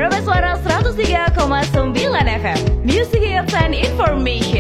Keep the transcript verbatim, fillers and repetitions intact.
Meraba Suara seratus tiga koma sembilan F M. Music Hits and Information.